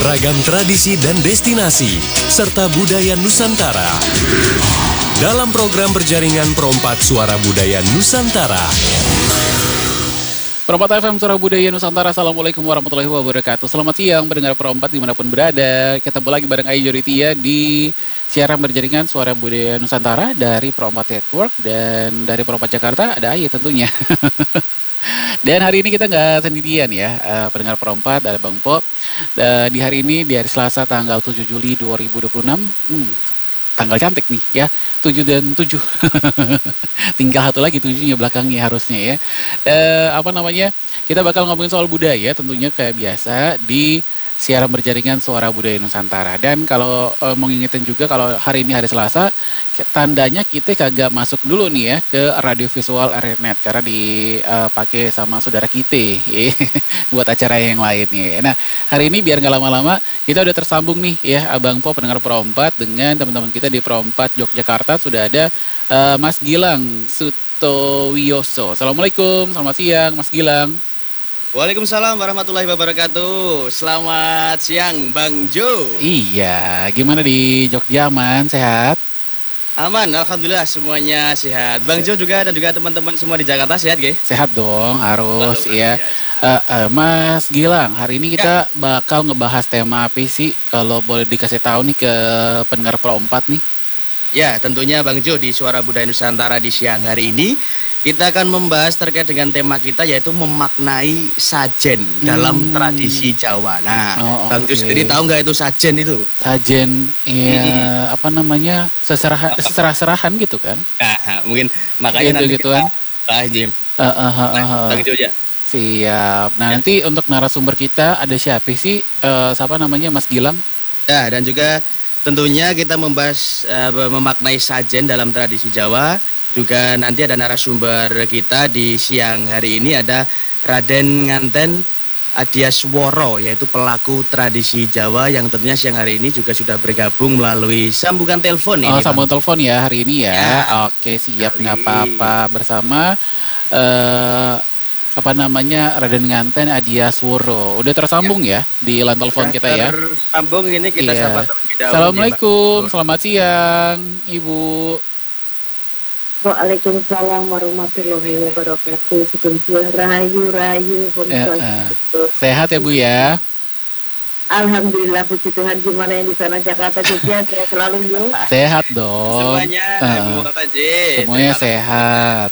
beragam tradisi dan destinasi, serta budaya Nusantara. Dalam program berjaringan Perompat Suara Budaya Nusantara. Perompat FM Suara Budaya Nusantara, Assalamualaikum warahmatullahi wabarakatuh. Selamat siang pendengar Perompat dimanapun berada. Ketemu lagi bareng Ayu Joritia di siaran berjaringan Suara Budaya Nusantara dari Perompat Network. Dan dari Perompat Jakarta ada Ayu tentunya. Dan hari ini kita nggak sendirian ya, pendengar Perompat, ada Bang Po. Di hari ini, di hari Selasa tanggal 7 Juli 2026, tanggal cantik nih ya, 7 dan 7. Tinggal satu lagi 7-nya belakangnya harusnya ya. Kita bakal ngomongin soal budaya tentunya kayak biasa di siaran berjaringan Suara Budaya Nusantara. Dan kalau mau ngingetin juga kalau hari ini hari Selasa, tandanya kita kagak masuk dulu nih ya ke radio visual RRNet karena dipakai sama saudara kita buat acara yang lain nih. Nah, hari ini biar nggak lama-lama kita udah tersambung nih ya Abang Po pendengar Perompat dengan teman-teman kita di Perompat Yogyakarta sudah ada Mas Gilang Sutowiyoso. Assalamualaikum, selamat siang Mas Gilang. Waalaikumsalam warahmatullahi wabarakatuh. Selamat siang Bang Jo. Iya, gimana di Jogja, aman, sehat? Aman, alhamdulillah semuanya sehat. Bang Jo juga dan juga teman-teman semua di Jakarta sehat, ge? Sehat dong, harus ya. Mas Gilang, hari ini kita bakal ngebahas tema apa sih? Kalau boleh dikasih tahu nih ke pendengar Perompat nih. Ya, tentunya Bang Jo di Suara Budaya Nusantara di siang hari ini kita akan membahas terkait dengan tema kita yaitu memaknai sajen dalam tradisi Jawa. Nah, Bang Jo sendiri tahu nggak itu sajen itu? Sajen, ya apa namanya, serah-serahan gitu kan? Nah, mungkin makanya nanti gitu-gituan. Jim. Bang Jo ya. Siap. Nah, nanti untuk narasumber kita ada siapa sih? Siapa namanya, Mas Gilang? Ya, dan juga tentunya kita membahas memaknai sajen dalam tradisi Jawa. Juga nanti ada narasumber kita di siang hari ini ada Raden Nganten Adiasworo, yaitu pelaku tradisi Jawa yang tentunya siang hari ini juga sudah bergabung melalui sambungan telepon ini. Sambungan telepon ya hari ini ya. Oke, siap, nggak apa-apa. Bersama Raden Nganten Adiasworo. Udah tersambung ya di line telepon kita ya. Tersambung ini kita sapa terlebih dahulu. Assalamualaikum, selamat siang Ibu. Waalaikumsalam warahmatullahi wabarakatuh. Rayu. Sehat ya Bu ya? Alhamdulillah, puji Tuhan. Gimana yang di sana Jakarta juga sehat selalu Bu? Sehat dong. Semuanya semuanya sehat.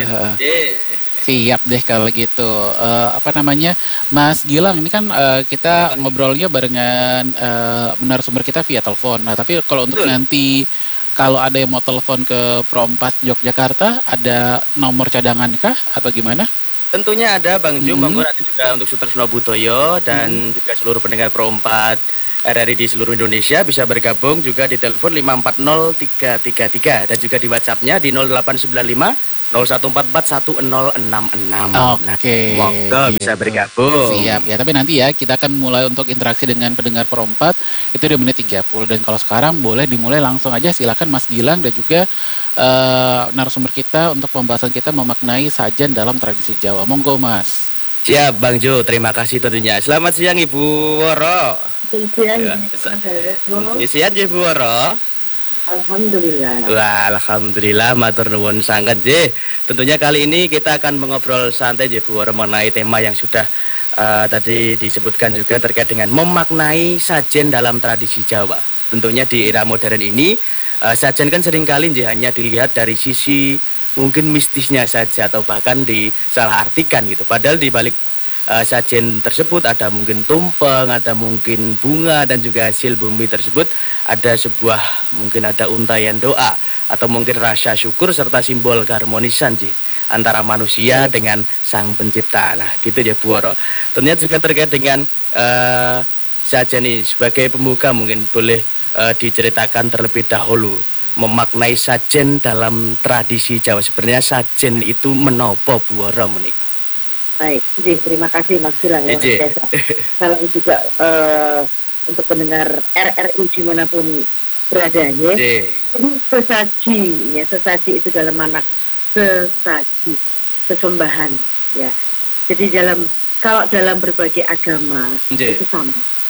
Siap deh kalau gitu. Mas Gilang ini kan kita ngobrolnya barengan narasumber kita via telepon. Nah, tapi kalau untuk nanti kalau ada yang mau telepon ke Perompat Yogyakarta, ada nomor cadangan kah atau gimana? Tentunya ada Bang Jo, Bang nanti juga untuk Sutersno Budoyo dan juga seluruh pendengar Perompat RRI di seluruh Indonesia bisa bergabung juga di telepon 540333 dan juga di WhatsApp-nya di 0895 0144 1066. Oke. Monggo bisa bergabung. Siap ya, tapi nanti ya kita akan mulai untuk interaksi dengan pendengar Perompat itu di menit 30 dan kalau sekarang boleh dimulai langsung aja, silakan Mas Gilang dan juga narasumber kita untuk pembahasan kita memaknai sajen dalam tradisi Jawa. Monggo Mas. Siap Bang Jo, terima kasih tentunya. Selamat siang Ibu Woro. Siap ya Ibu Woro. Alhamdulillah. Wah, alhamdulillah, matur nuwun sangat J. Tentunya kali ini kita akan mengobrol santai J Bu mengenai tema yang sudah tadi disebutkan juga terkait dengan memaknai sajen dalam tradisi Jawa. Tentunya di era modern ini sajen kan seringkali J hanya dilihat dari sisi mungkin mistisnya saja atau bahkan disalahartikan gitu. Padahal di balik sajen tersebut ada mungkin tumpeng, ada mungkin bunga dan juga hasil bumi tersebut ada sebuah mungkin ada untayan doa atau mungkin rasa syukur serta simbol keharmonisan antara manusia dengan sang pencipta. Nah gitu ya Bu Woro. Tentunya juga terkait dengan sajen ini sebagai pembuka mungkin boleh diceritakan terlebih dahulu memaknai sajen dalam tradisi Jawa. Sebenarnya sajen itu menopo Bu Woro menikah. Baik, terima kasih Mas Gilang. Salam juga untuk pendengar RRI dimanapun berada ya. Ini sesaji itu dalam makna sesaji, sesembahan ya. Jadi kalau dalam berbagai agama itu sama.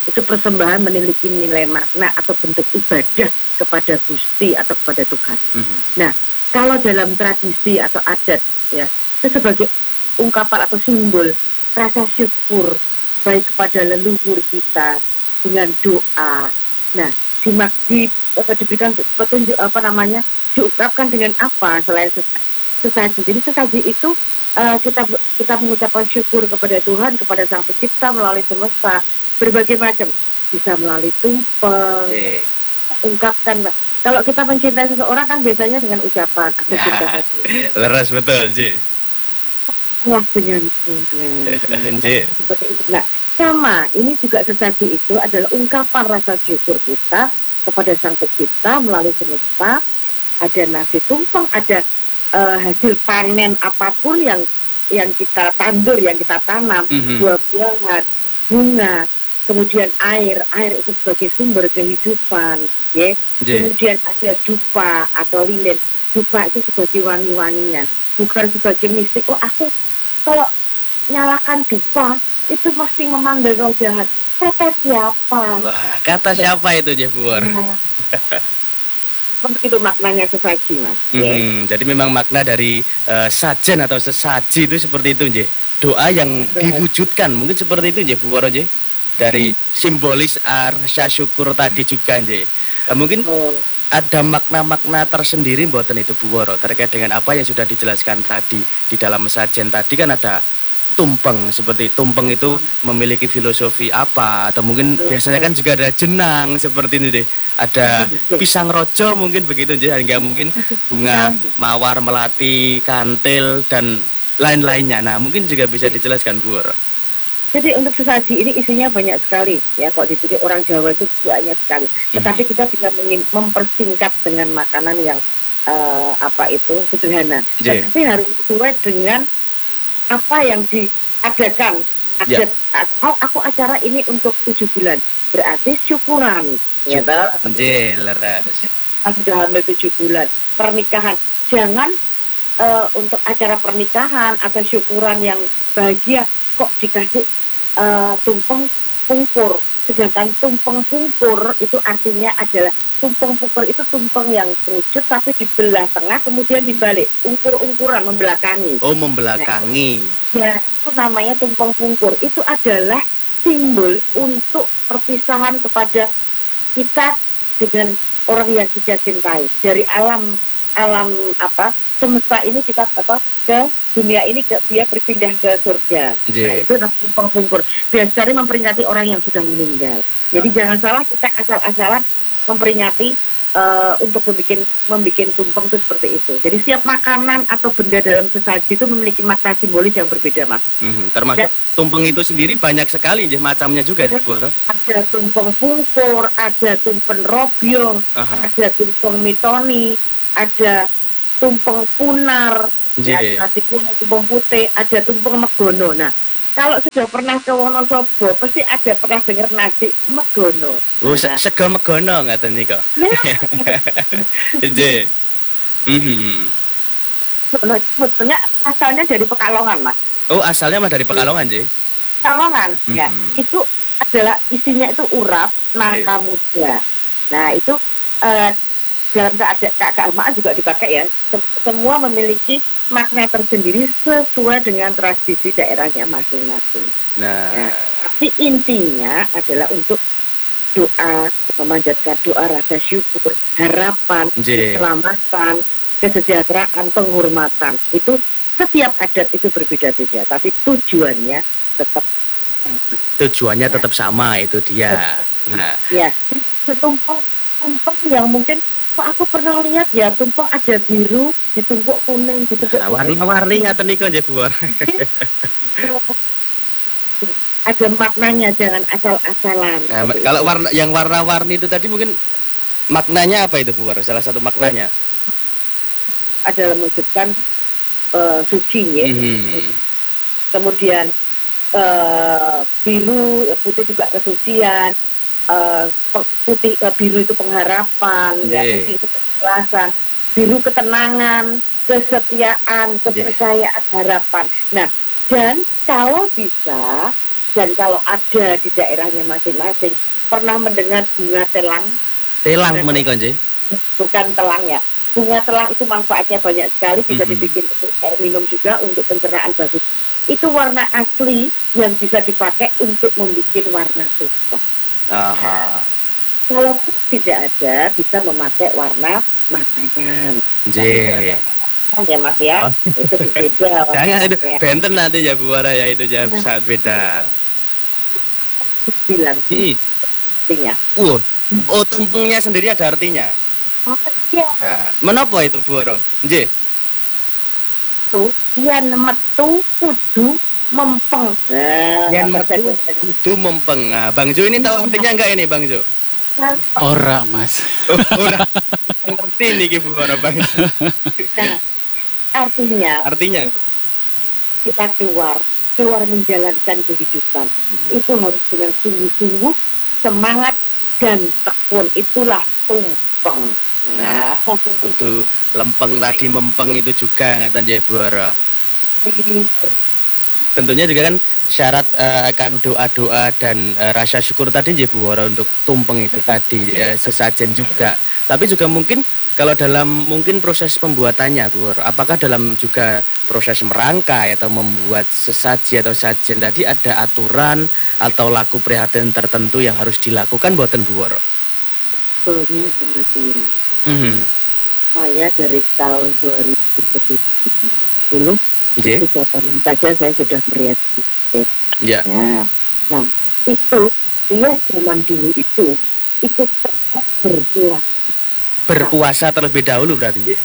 itu persembahan memiliki nilai makna atau bentuk ibadah kepada Gusti atau kepada Tuhan. Nah, kalau dalam tradisi atau adat ya, itu sebagai ungkapan atau simbol rasa syukur baik kepada leluhur kita dengan doa. Nah, diberikan petunjuk diungkapkan dengan apa selain sesaji. Jadi sesaji itu kita mengucapkan syukur kepada Tuhan, kepada Sang Pencipta melalui semesta berbagai macam, bisa melalui tumpeng, ungkapkan. Kalau kita mencintai seseorang kan biasanya dengan ucapan aku cinta padamu. Leres betul, Ji. Wah, dengan tumpeng. Ji. Seperti itu. Nah, sama ini juga sesaji itu adalah ungkapan rasa syukur kita kepada Sang Pencipta melalui semesta. Ada nasi tumpeng, ada hasil panen apapun yang kita tandur, yang kita tanam, buah-buahan, bunga, kemudian air itu sebagai sumber kehidupan, ya. Kemudian ada dupa atau lilin. Dupa itu sebagai wangi-wangian, bukan sebagai mistik. Oh, aku kalau nyalakan dupa itu pasti memanggil roh jahat. Kata siapa? Wah, kata siapa itu, Jebuor? Begitu maknanya sesaji, Mas. Jadi memang makna dari sajen atau sesaji itu seperti itu, Nje. Doa yang diwujudkan, mungkin seperti itu, Nje, Bu Woro, Nje. Dari simbolis rasa syukur tadi juga, Nje. Mungkin ada makna-makna tersendiri mboten itu, Bu Woro, terkait dengan apa yang sudah dijelaskan tadi. Di dalam sajen tadi kan ada tumpeng, seperti tumpeng itu memiliki filosofi apa, atau mungkin biasanya kan juga ada jenang seperti ini deh, ada pisang rojo mungkin begitu aja, hingga mungkin bunga mawar, melati, kantil dan lain-lainnya. Nah, mungkin juga bisa dijelaskan, Bu Woro. Jadi untuk sesaji ini isinya banyak sekali ya, kalau dipikir orang Jawa itu banyak sekali. Tetapi kita bisa mempersingkat dengan makanan yang sederhana. Tapi harus sesuai dengan apa yang diadakan. Aku acara ini untuk 7 bulan, berarti syukuran. Ya, sudah hamil 7 bulan, pernikahan. Jangan untuk acara pernikahan atau syukuran yang bahagia kok dikasih tumpeng pungkur. Sedangkan tumpeng pungkur itu artinya adalah tumpeng pungkur itu tumpeng yang kerucut tapi dibelah tengah kemudian dibalik, ungkur-ungkuran, membelakangi. Oh, membelakangi. Nah, itu namanya tumpeng pungkur. Itu adalah simbol untuk perpisahan kepada kita dengan orang yang kita cintai. Dari alam semesta ini kita ke dunia ini dia berpindah ke surga. Nah, itu tumpeng pungkur. Biasanya memperingati orang yang sudah meninggal. Jadi jangan salah kita asal-asalan memperingati untuk membuat tumpeng itu seperti itu. Jadi setiap makanan atau benda dalam sesaji itu memiliki makna simbolis yang berbeda, Mas. Termasuk tumpeng itu sendiri banyak sekali macamnya juga. Ada tumpeng pungkur, ada tumpeng robyong, ada tumpeng mitoni, ada tumpeng punar, ada tumpeng putih, ada tumpeng megono. Nah, kalau sudah pernah ke Wonosobo, pasti ada pernah dengar nasi megono. Oh, sego megono ngaten nika. Nggih. Sebetulnya asalnya dari Pekalongan, Mas. Oh, asalnya mah dari Pekalongan, Nggih. Pekalongan, ya. Itu adalah isinya itu urap, nangka muda. Nah, itu dalam keagamaan juga dipakai ya. Semua memiliki makna tersendiri sesuai dengan tradisi daerahnya masing-masing. Nah, tapi intinya adalah untuk doa, memanjatkan doa rasa syukur, harapan, keselamatan, kesejahteraan, penghormatan. Itu setiap adat itu berbeda-beda, tapi tujuannya tetap sama. Tujuannya tetap sama, itu dia. Nah, ya, tumpeng yang mungkin aku pernah lihat ya, tumpeng ada biru, ditumpuk kuning, ditumpuk warna-warni ngaten niku nggih, Bu. Ada maknanya, jangan asal-asalan. Nah, kalau yang warna-warni itu tadi mungkin maknanya apa itu, Bu? Salah satu maknanya adalah menunjukkan suci ya. Kemudian biru, putih juga kesucian. Putih, biru itu pengharapan, ya, putih itu keikhlasan, biru ketenangan, kesetiaan, kepercayaan, harapan. Nah, dan kalau bisa Dan kalau ada di daerahnya masing-masing, pernah mendengar bunga telang? Telang menika nggih. Bukan telang ya. Bunga telang itu manfaatnya banyak sekali, bisa dibikin untuk air minum juga, untuk pencernaan bagus. Itu warna asli yang bisa dipakai untuk membuat warna tumpeng. Aha. Kalau tidak ada, bisa memakai warna makanan. Nggih. Ya Mas ya, itu beda. Jangan itu Ya. benten nanti ya Bu Wara ya, itu ya sangat beda. Bilang artinya. Oh, tumpengnya sendiri ada artinya. Oh iya. Nah, menapa itu Bu Wara? Nggih. Tuh, yen metu kudu mempeng. Yen metu kudu mempeng. Nah, Bang Jo ini tahu artinya enggak ini Bang Jo? Ora, Mas. Ora. Ngerti niki Bu Wara Bang. Nah, artinya kita keluar menjalankan kehidupan. Itu harus dengan sungguh-sungguh, semangat dan tekun. Itulah tumpeng. Nah, itu lempeng tadi, mempeng itu juga ngaten ya Bu Wara. Tentunya juga kan syarat akan doa-doa dan rasa syukur tadi ya Bu Wara untuk tumpeng itu tadi, sesajen juga. Tapi juga mungkin kalau dalam mungkin proses pembuatannya Bu Wara, apakah dalam juga proses merangkai atau membuat sesaji atau sajen tadi ada aturan atau laku prihatin tertentu yang harus dilakukan buatan Bu Wara? Sebetulnya semestinya. Saya dari tahun 2010 itu saja saya sudah merias. Ya. Nah, itu dia zaman dulu itu tetap berpuasa terlebih dahulu berarti ya.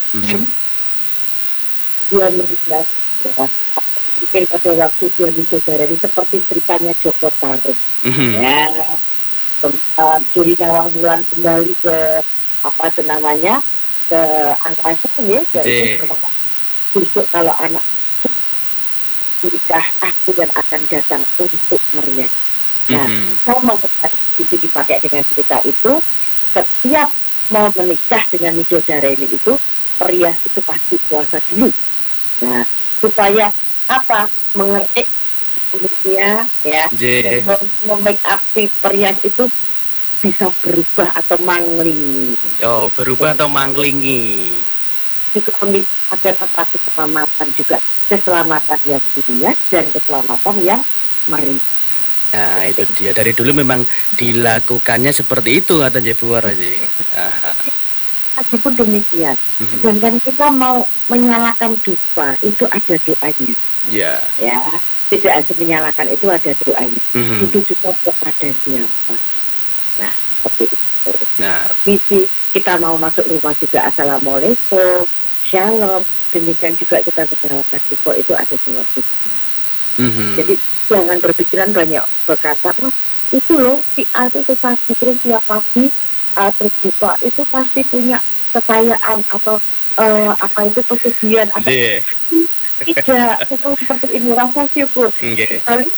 Dia merias ya. Mungkin pada waktu dia saudara ini seperti ceritanya Joko Tarub. Ya, Juri Nawang Wulan kembali ke apa itu namanya, ke angkasa ya. Besok kalau anak nikah, aku yang akan datang untuk merias. Nah, sama itu dipakai dengan cerita itu. Setiap mau menikah dengan Midodareni itu, perias itu pasti puasa dulu. Nah, supaya apa? Mengerti kulitnya ya, make up perias itu bisa berubah atau mangling. Oh, berubah atau manglingi. Juga agar apa, keselamatan juga, keselamatan yang dunia dan keselamatan yang meri. Nah, itu dia. Dari dulu memang dilakukannya seperti itu katanya Bu Wara. Meskipun demikian, sedangkan kita mau menyalakan dupa, itu ada doanya. Ya, tidak hanya menyalakan, itu ada doanya. Ditujukan kepada siapa. Nah, seperti itu. Nah, misi kita mau masuk rumah juga, assalamualaikum, shalom. Demikian juga kita menyalakan dupa, itu ada jawabnya. Jadi jangan berpikiran banyak berkata, itu loh si A itu pasti terus tiap pagi terbuka itu pasti punya kekayaan atau apa itu pesugihan atau tidak, bukan seperti ini. Rasa syukur. Kali